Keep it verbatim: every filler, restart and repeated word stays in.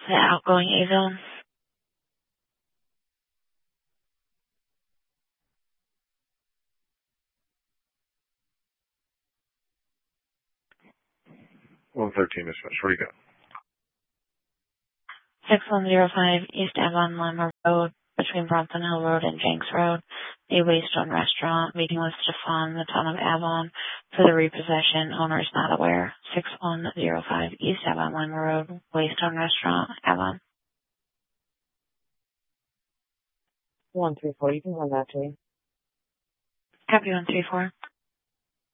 The outgoing Avon. one thirteen dispatch. What do you got? six one zero five East Avon Lima Road, between Bronson Hill Road and Jenks Road. A Waystone restaurant, meeting with Stefan, the town of Avon, for the repossession. Owner is not aware. six one zero five East Avon Lima Road, Waystone restaurant, Avon. one three four, you can run that to me. Copy one three four.